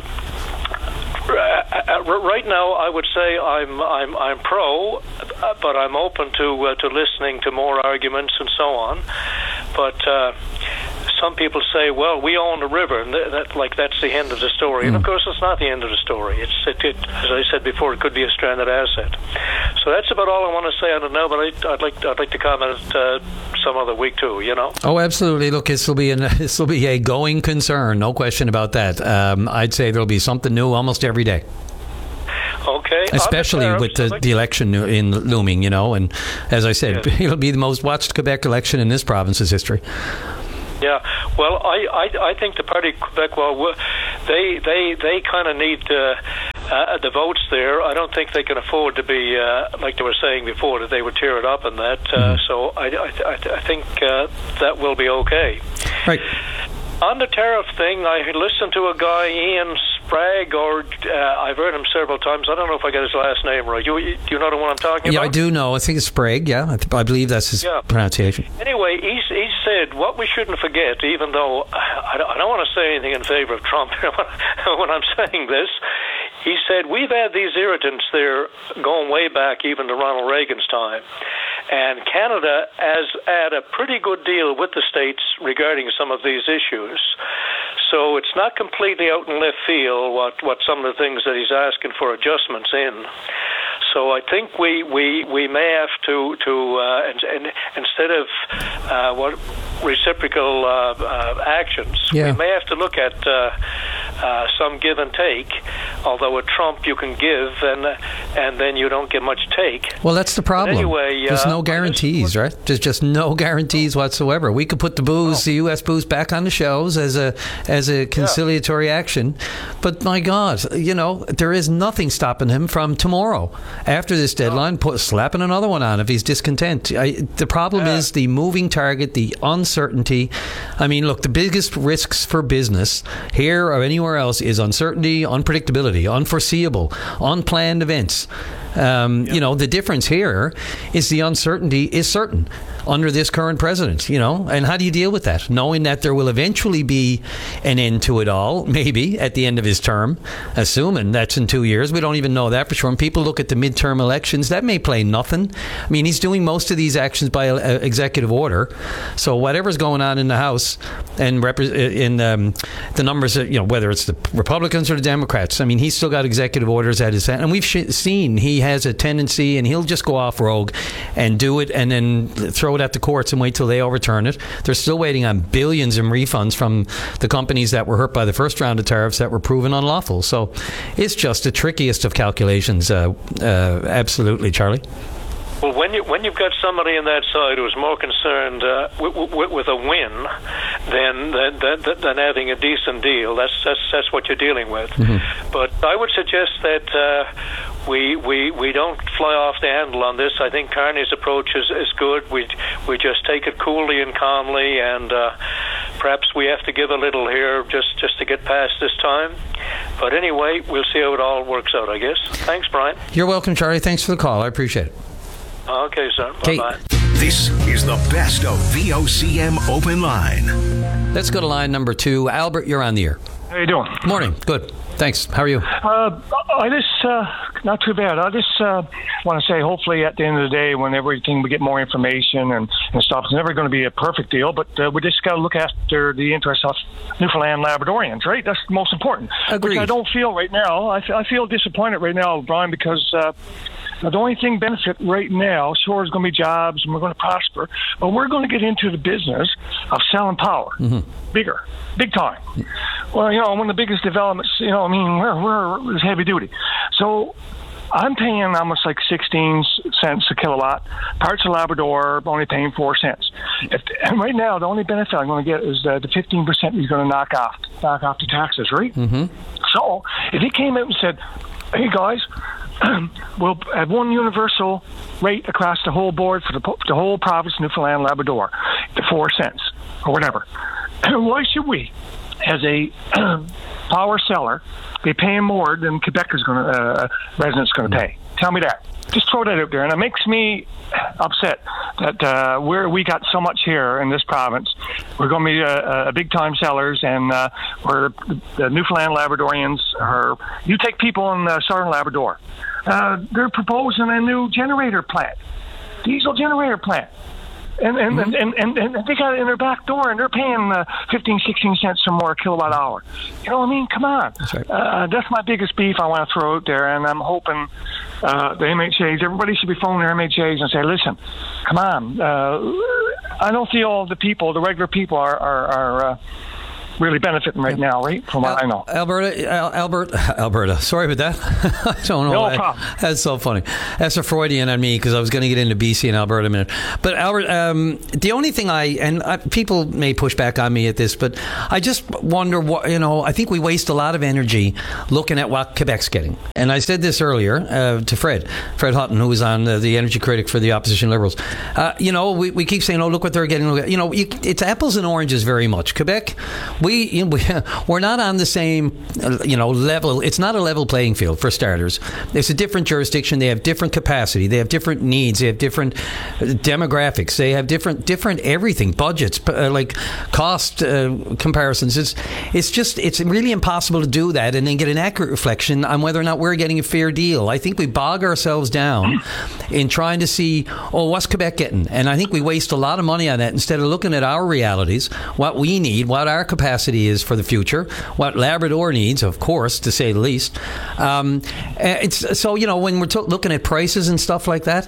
right now, I would say I'm pro, but I'm open to listening to more arguments and so on. But some people say, well, we own the river, and that's the end of the story. And of course, it's not the end of the story. It, as I said before, it could be a stranded asset. So that's about all I want to say on it now. But I'd like to comment some other week too. Oh, absolutely. Look, this will be a going concern, no question about that. I'd say there'll be something new almost every day. Okay. Especially with the election looming, and as I said, it'll be the most watched Quebec election in this province's history. Yeah, well, I think the Party of Quebec, they kind of need the votes there. I don't think they can afford to be like they were saying before that they would tear it up and that. So I think that will be okay. Right. On the tariff thing, I listened to a guy, Ian Sprague, or I've heard him several times. I don't know if I got his last name right. Do you know the one I'm talking about? Yeah, I do know. I think it's Sprague, yeah. I believe that's his pronunciation. Anyway, he said what we shouldn't forget, even though I don't want to say anything in favor of Trump when I'm saying this, he said we've had these irritants there going way back even to Ronald Reagan's time. And Canada has had a pretty good deal with the States regarding some of these issues. So it's not completely out in left field what some of the things that he's asking for adjustments in. So I think we may have to instead of reciprocal actions, we may have to look at some give and take. Although with Trump you can give and then you don't get much take. Well, that's the problem. But anyway, there's no guarantees, right? There's just no guarantees whatsoever. We could put the U.S. booze back on the shelves as a conciliatory action, but my God, there is nothing stopping him from tomorrow after this deadline slapping another one on if he's discontent. The problem is the moving target, the uncertainty. I mean, look, the biggest risks for business here or anywhere else is uncertainty, unpredictability, unforeseeable, unplanned events. The difference here is the uncertainty is certain under this current president, and how do you deal with that? Knowing that there will eventually be an end to it all, maybe at the end of his term, assuming that's in 2 years. We don't even know that for sure. When people look at the midterm elections, that may play nothing. I mean, he's doing most of these actions by executive order. So whatever's going on in the House and in the numbers, whether it's the Republicans or the Democrats, I mean, he's still got executive orders at his hand. And we've seen he has a tendency, and he'll just go off rogue and do it and then throw it at the courts and wait till they overturn it. They're still waiting on billions in refunds from the companies that were hurt by the first round of tariffs that were proven unlawful. So it's just the trickiest of calculations. Absolutely, Charlie. Well, when you've got somebody on that side who's more concerned with a win than having a decent deal, that's what you're dealing with. Mm-hmm. But I would suggest that we don't fly off the handle on this. I think Carney's approach is good. We just take it coolly and calmly, and perhaps we have to give a little here just to get past this time. But anyway, we'll see how it all works out, I guess. Thanks, Brian. You're welcome, Charlie. Thanks for the call. I appreciate it. Okay, sir. Bye-bye. This is the best of VOCM Open Line. Let's go to line number 2. Albert, you're on the air. How you doing? Morning. Good. Thanks. How are you? I just, not too bad. I just want to say, hopefully at the end of the day, when everything, we get more information and stuff, it's never going to be a perfect deal, but we just got to look after the interests of Newfoundland Labradorians, right? That's the most important. Agreed. Which I don't feel right now. I feel disappointed right now, Brian, because the only thing benefit right now, sure, is going to be jobs and we're going to prosper, but we're going to get into the business of selling power. Mm-hmm. Big time. Well, one of the biggest developments, we're heavy duty. So I'm paying almost like 16 cents a kilowatt. Parts of Labrador only paying 4 cents. And right now, the only benefit I'm going to get is the 15% he's going to knock off the taxes, right? Mm-hmm. So if he came out and said, hey, guys, we'll have one universal rate across the whole board for the whole province of Newfoundland and Labrador, the 4 cents or whatever. Why should we? as a power seller, be paying more than Quebec is residents going to pay. Tell me that. Just throw that out there, and it makes me upset that we got so much here in this province. We're going to be a big-time sellers, and we're the Newfoundland Labradorians are. You take people in Southern Labrador. They're proposing a new generator plant, diesel generator plant. And they got it in their back door, and they're paying 15, 16 cents or more a kilowatt hour. You know what I mean? Come on. That's right. That's my biggest beef I want to throw out there, and I'm hoping the MHAs, everybody should be phoning their MHAs and say, listen, come on. I don't feel the people, the regular people are really benefiting right now, right? From what I know. Alberta. Sorry about that. I don't know. No problem. That's so funny. That's a Freudian on me because I was going to get into BC and Alberta in a minute. But Albert, the only thing people may push back on me at this, but I just wonder what, I think we waste a lot of energy looking at what Quebec's getting. And I said this earlier to Fred Hutton, who was on the energy critic for the opposition Liberals. We keep saying, look what they're getting. It's apples and oranges very much. Quebec, we're not on the same level. It's not a level playing field for starters. It's a different jurisdiction. They have different capacity. They have different needs. They have different demographics. They have different everything, budgets, like cost comparisons. It's really impossible to do that and then get an accurate reflection on whether or not we're getting a fair deal. I think we bog ourselves down in trying to see, what's Quebec getting? And I think we waste a lot of money on that instead of looking at our realities, what we need, what our capacity is for the future, what Labrador needs, of course, to say the least. It's so when we're looking at prices and stuff like that,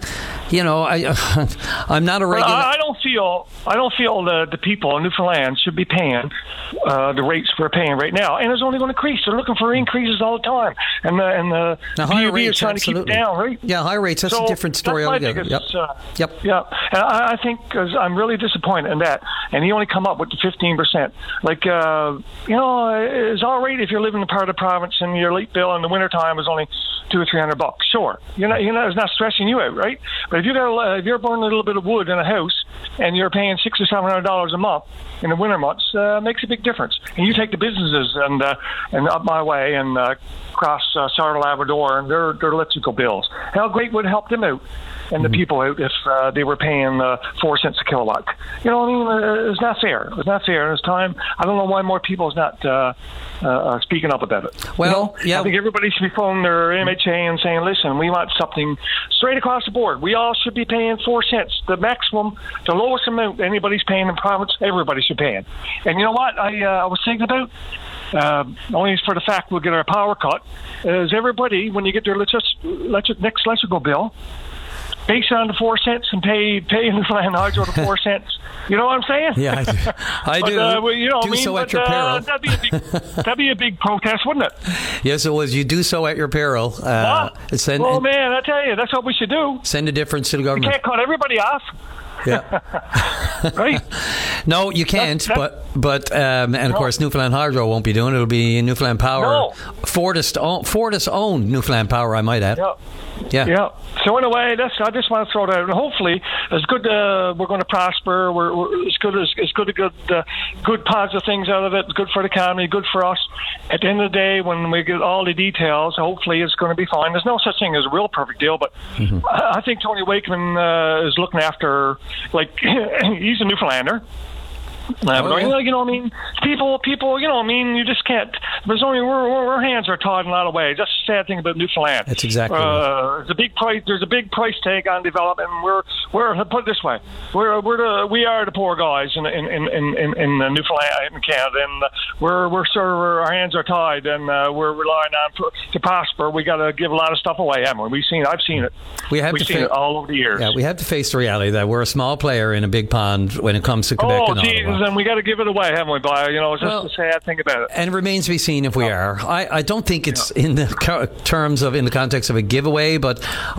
I'm not a regular. I don't feel the people in Newfoundland should be paying the rates we're paying right now, and it's only going to increase. They're looking for increases all the time, and the PUB is trying to keep it down, right? Yeah, higher rates. That's a different story altogether. Yep. And I think I'm really disappointed in that. And he only come up with the 15%. Like, it's all right if you're living in a part of the province and your late bill in the wintertime is only $200 or $300. Sure, it's not stressing you out, right? But if if you're burning a little bit of wood in a house and you're paying $600 or $700 a month in the winter months, makes a big difference. And you take the businesses and up my way and across Southern Labrador and their electrical bills. How great would it help them out and the people out if they were paying 4 cents a kilowatt? You know what I mean? It's not fair. It's not fair. And it's time. I don't know why more people is not speaking up about it. Well, I think everybody should be phoning their MHA and saying, listen, we want something straight across the board. We all should be paying 4 cents. The maximum, the lowest amount anybody's paying in the province, everybody should pay it. And you know what I was thinking about? Only for the fact we'll get our power cut, is everybody, when you get their next electrical bill, base it on the 4 cents and pay Newfoundland Hydro the 4 cents. You know what I'm saying? Yeah, I do. Do so at your peril. That'd be a big protest, wouldn't it? Yes, it was. You do so at your peril. Man, I tell you, that's what we should do. Send a difference to the government. You can't cut everybody off. Yeah. Right? No, you can't. But of course, Newfoundland Hydro won't be doing it. It'll be Newfoundland Power. No. Fortis owned Newfoundland Power, I might add. Yeah. So in a way, I just want to throw that out. And hopefully, as good we're going to prosper. We're as good positive things out of it. Good for the economy. Good for us. At the end of the day, when we get all the details, hopefully it's going to be fine. There's no such thing as a real perfect deal, but I think Tony Wakeman is looking after. Like he's a Newfoundlander. You know what I mean? People, you know what I mean? You just can't. Our hands are tied in a lot of ways. That's the sad thing about Newfoundland. That's exactly right. There's a big price tag on development. And we're put it this way. We are the poor guys in Newfoundland, in Canada, and we're sort of our hands are tied, and we're relying on to prosper. We got to give a lot of stuff away, haven't we? I've seen it. We've seen it all over the years. Yeah, we have to face the reality that we're a small player in a big pond when it comes to Quebec and Ottawa. And we got to give it away, haven't we, Blair? It's just a sad thing about it. And it remains to be seen if we are. I don't think it's in the in the context of a giveaway, but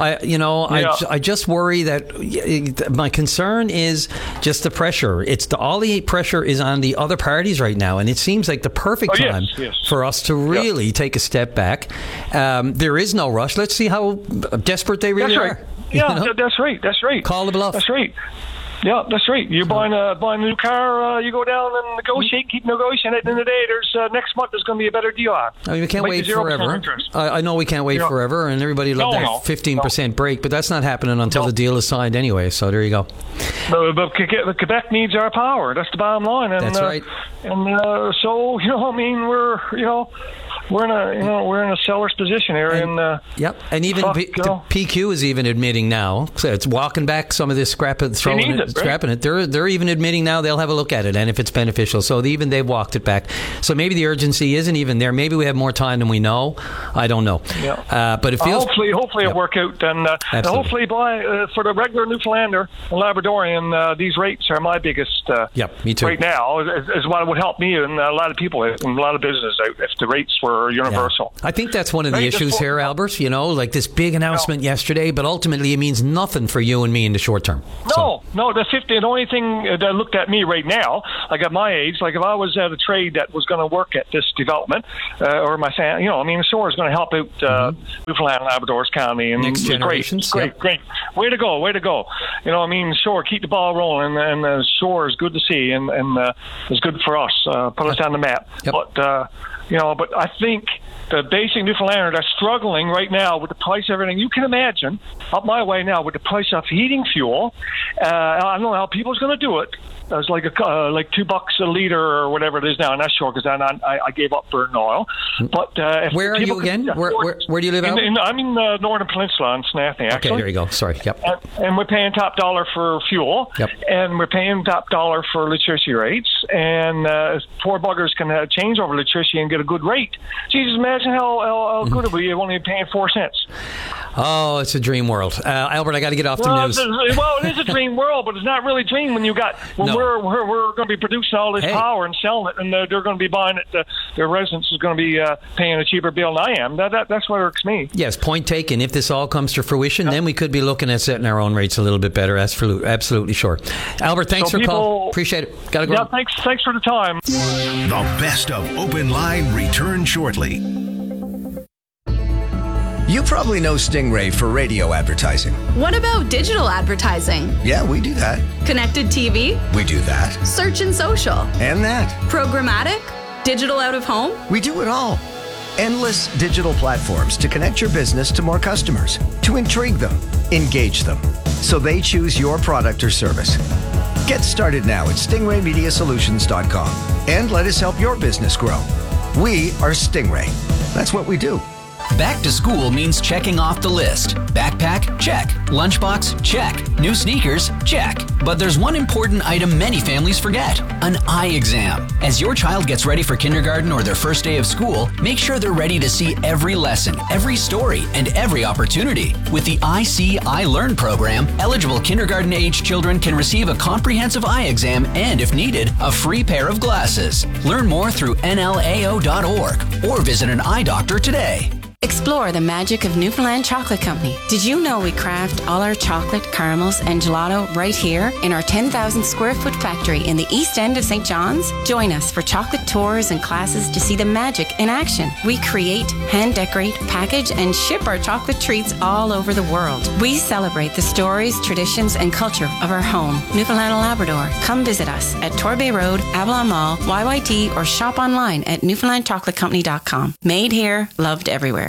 I just worry that my concern is just the pressure. All the pressure is on the other parties right now, and it seems like the perfect time for us to really take a step back. There is no rush. Let's see how desperate they really are. Yeah, that's right. Call the bluff. That's right. Yeah, that's right. You're buying a new car, you go down and negotiate, keep negotiating. At the end of the day, there's next month there's going to be a better deal on. I mean, we can't wait forever. I know we can't wait forever, and everybody loved that 15% break, but that's not happening until the deal is signed anyway, so there you go. But Quebec needs our power. That's the bottom line. And, that's right. And so, we're in a seller's position here. And even PQ is even admitting now, so it's walking back some of this scrapping it. They're even admitting now they'll have a look at it and if it's beneficial. So they've walked it back. So maybe the urgency isn't even there. Maybe we have more time than we know. I don't know. Yeah. But it feels hopefully it'll work out. And hopefully for the regular Newfoundlander and Labradorian, these rates are my biggest. Me too. Right now is what would help me and a lot of people and a lot of business out if the rates were universal. I think that's one of the issues here, Albert. Like this big announcement yesterday, but ultimately it means nothing for you and me in the short term. No, the only thing that looked at me right now, like at my age, like if I was at a trade that was going to work at this development, or my family, the store is going to help out Newfoundland and Labrador's county and next generations. Great. Way to go. Sure, keep the ball rolling, and sure is good to see, and it's good for us. Put us on the map. Yep. But I think the basic Newfoundlander that's struggling right now with the price of everything. You can imagine up my way now with the price of heating fuel. I don't know how people's going to do it. It's like $2 a liter or whatever it is now. I'm not sure because I gave up burning oil. But where are you again? Where do you live? I'm in the Northern Peninsula on Snathany. Actually. Okay, there you go. Sorry. Yep. And we're paying top dollar for fuel. Yep. And we're paying top dollar for electricity rates. And poor buggers can change over electricity and get a good rate. Jesus, imagine how good it would be if only paying 4 cents. Oh, it's a dream world. Albert, I got to get off the news. It is a dream world, but it's not really a dream when you got. We're going to be producing all this power and selling it, and they're going to be buying it. Their residents is going to be paying a cheaper bill than I am. That's what irks me. Yes, point taken. If this all comes to fruition, then we could be looking at setting our own rates a little bit better. Absolutely sure. Albert, thanks for the call. Appreciate it. Got to go. Yeah, thanks for the time. The best of Open Line return shortly. You probably know Stingray for radio advertising. What about digital advertising? Yeah, we do that. Connected TV? We do that. Search and social? And that. Programmatic? Digital out of home? We do it all. Endless digital platforms to connect your business to more customers, to intrigue them, engage them, so they choose your product or service. Get started now at stingraymediasolutions.com and let us help your business grow. We are Stingray. That's what we do. Back to school means checking off the list. Backpack? Check. Lunchbox? Check. New sneakers? Check. But there's one important item many families forget: an eye exam. As your child gets ready for kindergarten or their first day of school, make sure they're ready to see every lesson, every story, and every opportunity. With the I See, I Learn program, eligible kindergarten-age children can receive a comprehensive eye exam and, if needed, a free pair of glasses. Learn more through nlao.org or visit an eye doctor today. Explore the magic of Newfoundland Chocolate Company. Did you know we craft all our chocolate, caramels, and gelato right here in our 10,000 square foot factory in the east end of St. John's? Join us for chocolate tours and classes to see the magic in action. We create, hand decorate, package, and ship our chocolate treats all over the world. We celebrate the stories, traditions, and culture of our home, Newfoundland and Labrador. Come visit us at Torbay Road, Avalon Mall, YYT, or shop online at newfoundlandchocolatecompany.com. Made here, loved everywhere.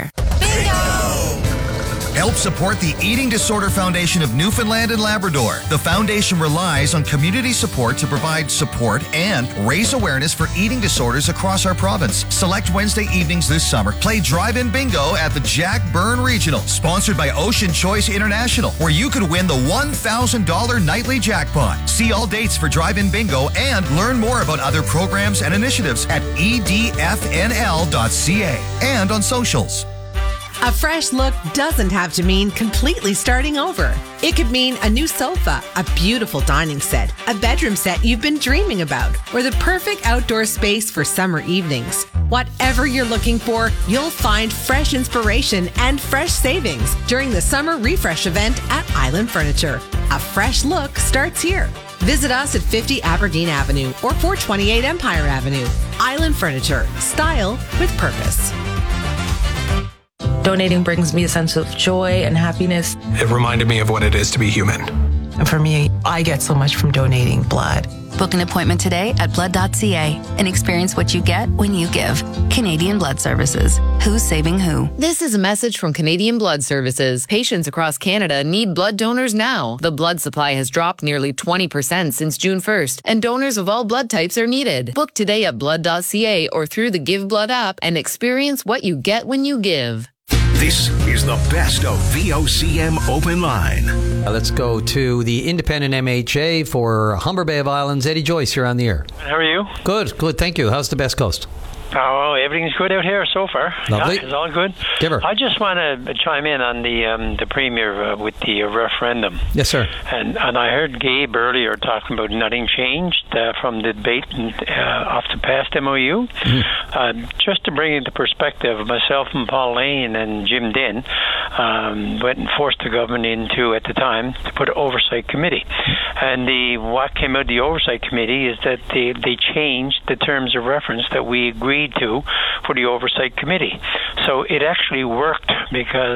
Help support the Eating Disorder Foundation of Newfoundland and Labrador. The foundation relies on community support to provide support and raise awareness for eating disorders across our province. Select Wednesday evenings this summer. Play drive-in bingo at the Jack Byrne Regional, sponsored by Ocean Choice International, where you could win the $1,000 nightly jackpot. See all dates for drive-in bingo and learn more about other programs and initiatives at edfnl.ca and on socials. A fresh look doesn't have to mean completely starting over. It could mean a new sofa, a beautiful dining set, a bedroom set you've been dreaming about, or the perfect outdoor space for summer evenings. Whatever you're looking for, you'll find fresh inspiration and fresh savings during the summer refresh event at Island Furniture. A fresh look starts here. Visit us at 50 Aberdeen Avenue or 428 Empire Avenue. Island Furniture. Style with purpose. Donating brings me a sense of joy and happiness. It reminded me of what it is to be human. And for me, I get so much from donating blood. Book an appointment today at blood.ca and experience what you get when you give. Canadian Blood Services. Who's saving who? This is a message from Canadian Blood Services. Patients across Canada need blood donors now. The blood supply has dropped nearly 20% since June 1st, and donors of all blood types are needed. Book today at blood.ca or through the Give Blood app and experience what you get when you give. This is the best of VOCM Open Line. Let's go to the independent MHA for Humber Bay of Islands. Eddie Joyce, you're on the air. How are you? Good, thank you. How's the Best Coast? Oh, everything's good out here so far. Lovely. Yeah, it's all good. Give her. I just want to chime in on the Premier with the referendum. Yes, sir. And I heard Gabe earlier talking about nothing changed from the debate off the past MOU. Mm-hmm. Just to bring into perspective, myself and Paul Lane and Jim Dinn went and forced the government into, at the time, to put an oversight committee. And what came out of the oversight committee is that they changed the terms of reference that we agreed to for the oversight committee. So it actually worked because